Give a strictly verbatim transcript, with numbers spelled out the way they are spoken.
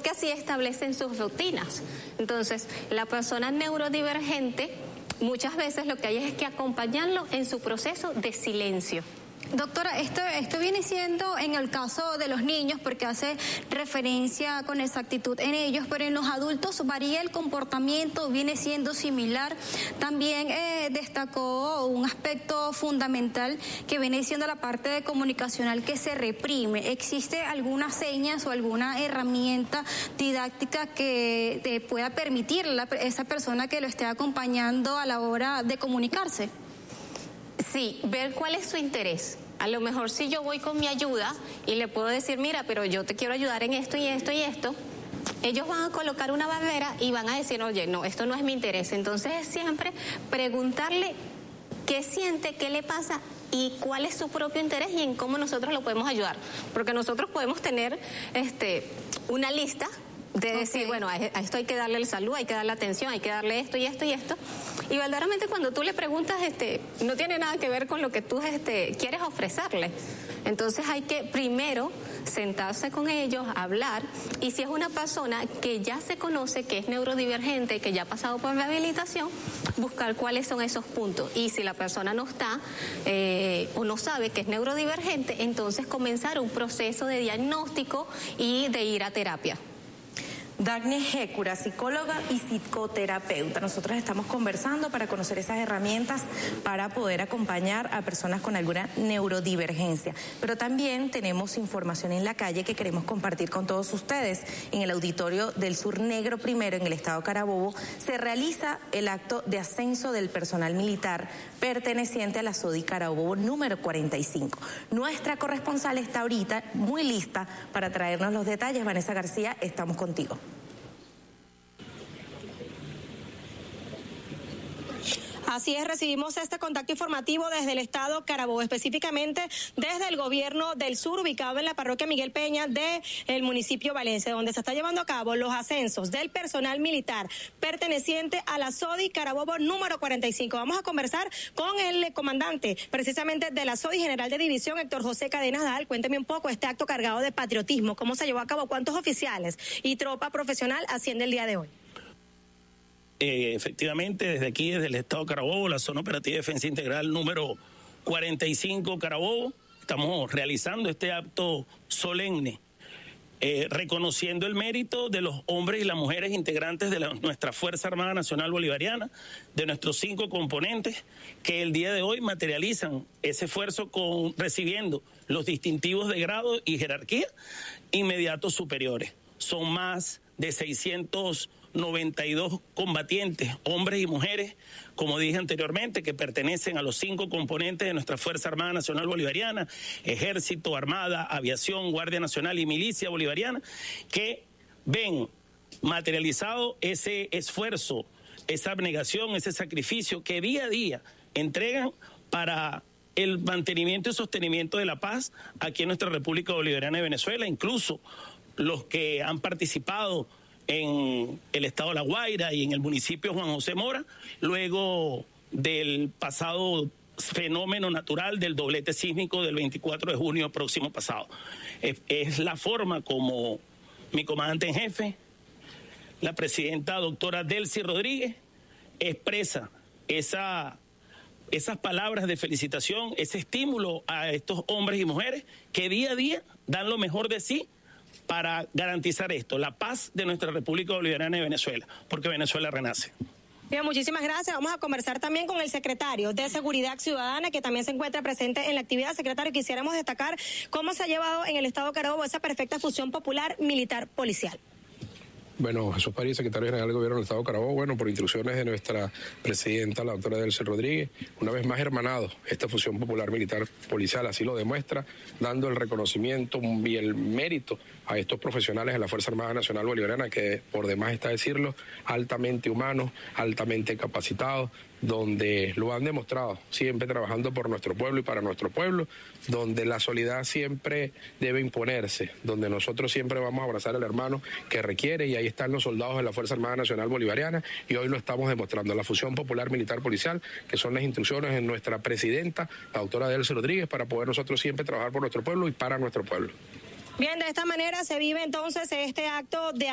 porque así establecen sus rutinas. Entonces, la persona neurodivergente, muchas veces lo que hay es que acompañarlo en su proceso de silencio. Doctora, esto, esto viene siendo en el caso de los niños, porque hace referencia con exactitud en ellos, pero en los adultos varía el comportamiento, viene siendo similar. También eh, destacó un aspecto fundamental que viene siendo la parte de comunicacional que se reprime. ¿Existe alguna señas o alguna herramienta didáctica que te pueda permitir a esa persona que lo esté acompañando a la hora de comunicarse? Sí, ver cuál es su interés. A lo mejor si yo voy con mi ayuda y le puedo decir, mira, pero yo te quiero ayudar en esto y esto y esto, ellos van a colocar una barrera y van a decir, oye, no, esto no es mi interés. Entonces es siempre preguntarle qué siente, qué le pasa y cuál es su propio interés y en cómo nosotros lo podemos ayudar. Porque nosotros podemos tener este, una lista de decir, okay, bueno, a esto hay que darle el salud, hay que darle atención, hay que darle esto y esto y esto. Y verdaderamente cuando tú le preguntas, este, no tiene nada que ver con lo que tú este, quieres ofrecerle. Entonces hay que primero sentarse con ellos, hablar, y si es una persona que ya se conoce, que es neurodivergente, que ya ha pasado por rehabilitación, buscar cuáles son esos puntos. Y si la persona no está eh, o no sabe que es neurodivergente, entonces comenzar un proceso de diagnóstico y de ir a terapia. Dagny Hécura, psicóloga y psicoterapeuta. Nosotros estamos conversando para conocer esas herramientas para poder acompañar a personas con alguna neurodivergencia. Pero también tenemos información en la calle que queremos compartir con todos ustedes. En el auditorio del Sur Negro Primero, en el estado Carabobo, se realiza el acto de ascenso del personal militar perteneciente a la SODI Carabobo número cuarenta y cinco. Nuestra corresponsal está ahorita muy lista para traernos los detalles. Vanessa García, estamos contigo. Así es, recibimos este contacto informativo desde el estado Carabobo, específicamente desde el gobierno del sur, ubicado en la parroquia Miguel Peña del municipio Valencia, donde se está llevando a cabo los ascensos del personal militar perteneciente a la SODI Carabobo número cuarenta y cinco. Vamos a conversar con el comandante precisamente de la SODI, general de división, Héctor José Cadenas Dal. Cuénteme un poco este acto cargado de patriotismo, cómo se llevó a cabo, cuántos oficiales y tropa profesional asciende el día de hoy. Eh, efectivamente, desde aquí, desde el estado Carabobo, la zona operativa de defensa integral número cuarenta y cinco Carabobo, estamos realizando este acto solemne, eh, reconociendo el mérito de los hombres y las mujeres integrantes de la, nuestra Fuerza Armada Nacional Bolivariana, de nuestros cinco componentes, que el día de hoy materializan ese esfuerzo con, recibiendo los distintivos de grado y jerarquía inmediatos superiores. Son más de seiscientos noventa y dos combatientes, hombres y mujeres, como dije anteriormente, que pertenecen a los cinco componentes de nuestra Fuerza Armada Nacional Bolivariana, Ejército, Armada, Aviación, Guardia Nacional y Milicia Bolivariana, que ven materializado ese esfuerzo, esa abnegación, ese sacrificio que día a día entregan para el mantenimiento y sostenimiento de la paz aquí en nuestra República Bolivariana de Venezuela, incluso los que han participado en el estado de La Guaira y en el municipio Juan José Mora, luego del pasado fenómeno natural del doblete sísmico del veinticuatro de junio próximo pasado. Es, es la forma como mi comandante en jefe, la presidenta doctora Delcy Rodríguez, expresa esa, esas palabras de felicitación, ese estímulo a estos hombres y mujeres que día a día dan lo mejor de sí para garantizar esto, la paz de nuestra República Bolivariana de Venezuela, porque Venezuela renace. Bien, muchísimas gracias. Vamos a conversar también con el secretario de Seguridad Ciudadana, que también se encuentra presente en la actividad. Secretario, quisiéramos destacar cómo se ha llevado en el estado Carabobo esa perfecta fusión popular militar-policial. Bueno, Jesús París, secretario general del Gobierno del Estado de Carabobo, bueno, por instrucciones de nuestra presidenta, la doctora Delcy Rodríguez, una vez más hermanado esta fusión popular militar policial, así lo demuestra, dando el reconocimiento y el mérito a estos profesionales de la Fuerza Armada Nacional Bolivariana, que por demás está decirlo, altamente humanos, altamente capacitados, donde lo han demostrado, siempre trabajando por nuestro pueblo y para nuestro pueblo, donde la solidaridad siempre debe imponerse, donde nosotros siempre vamos a abrazar al hermano que requiere, y ahí están los soldados de la Fuerza Armada Nacional Bolivariana, y hoy lo estamos demostrando. La fusión popular militar policial, que son las instrucciones de nuestra presidenta, la doctora Delcy Rodríguez, para poder nosotros siempre trabajar por nuestro pueblo y para nuestro pueblo. Bien, de esta manera se vive entonces este acto de